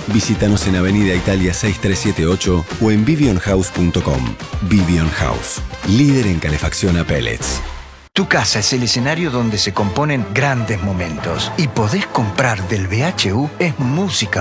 Visítanos en Avenida Italia 6378 o en vivionhouse.com. Vivion House, líder en calefacción a pellets. Tu casa es el escenario donde se componen grandes momentos y podés comprar del BHU es música